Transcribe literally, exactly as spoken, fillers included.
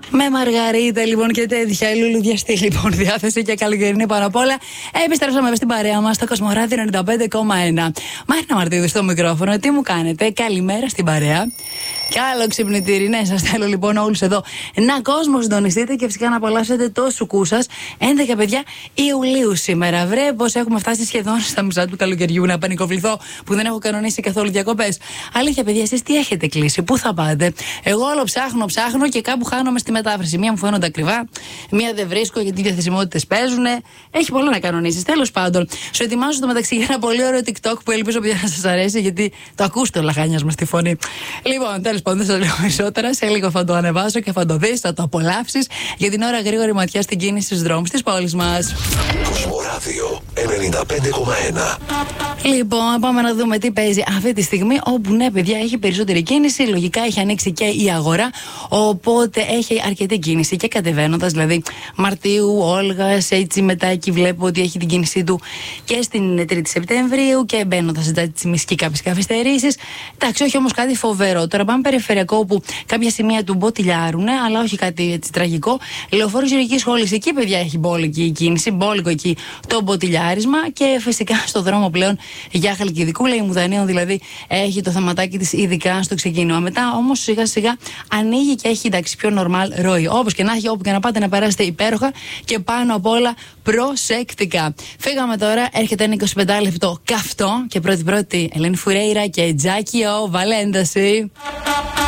Με μαργαρίτα λοιπόν και τέτοια. Η λουλουδιαστή λοιπόν διάθεση και καλοκαιρινή πάνω απ' όλα. Επιστρέψαμε στην παρέα μας στο Κοσμοράδιο ενενήντα πέντε κόμμα ένα. Μαρίνα Μαρτίδου στο μικρόφωνο. Τι μου κάνετε? Καλημέρα στην παρέα. Κι άλλο ξυπνητήρι. Ναι, σας θέλω λοιπόν όλους εδώ να κόσμο συντονιστείτε και φυσικά να απολαύσετε το σουκού σας. έντεκα παιδιά Ιουλίου σήμερα. Βρε, πως έχουμε φτάσει σχεδόν στα μισά του καλοκαιριού. Να πανικοβληθώ που δεν έχω κανονίσει καθόλου διακοπές. Αλήθεια, παιδιά, εσείς τι έχετε κλείσει? Πού θα πάτε? Εγώ όλο ψάχνω, ψάχνω και κάπου χάνομαι στη μετάφραση. Μία μου φαίνονται ακριβά, μία δεν βρίσκω γιατί οι διαθεσιμότητες παίζουν. Έχει πολλά να κανονίσεις. Τέλος πάντων, σου ετοιμάζω στο μεταξύ για ένα πολύ ωραίο TikTok που ελπίζω πια να σας αρέσει, γιατί το ακούστε ο λαχάνιας μας στη φωνή. Λοιπόν, τέλος πάντων, δεν σας λέω περισσότερα. Σε λίγο θα το ανεβάσω και θα το δεις, θα το απολαύσεις. Για την ώρα, γρήγορη ματιά στην κίνηση στους δρόμους της πόλης μας. Κοσμοράδιο ενενήντα πέντε κόμμα ένα. Λοιπόν, πάμε να δούμε τι παίζει αυτή τη στιγμή. Όπου ναι, παιδιά, έχει περισσότερη κίνηση. Λογικά έχει ανοίξει και η αγορά. Οπότε έχει αρκετή κίνηση και κατεβαίνοντας, δηλαδή Μαρτίου, Όλγας, έτσι μετά εκεί βλέπω ότι έχει την κίνησή του και στην τρίτη Σεπτεμβρίου και μπαίνοντας έτσι μισκή κάποιες καθυστερήσεις. Εντάξει, όχι όμως κάτι φοβερό. Τώρα πάμε περιφερειακό όπου κάποια σημεία του μποτιλιάρουνε, αλλά όχι κάτι έτσι τραγικό. Λεωφόρο Γεωργικής Σχολής, εκεί παιδιά έχει μπόλικη η κίνηση, μπόλικο εκεί το μποτιλιάρισμα και φυσικά στο δρόμο πλέον για Χαλκιδικούλα, η Μουδανίων δηλαδή έχει το θεματάκι της ειδικά στο ξεκίνημα. Μετά όμως σιγά σιγά ανοίγει και έχει εντάξει πιο normal ροή. Όπως και να έχει, όπου και να πάτε να περάσετε υπέροχα και πάνω απ' όλα προσεκτικά. Φύγαμε τώρα, έρχεται ένα είκοσι πέντε λεπτό καυτό και πρώτη πρώτη Ελένη Φουρέιρα και Τζάκι Ο, βάλε ένταση.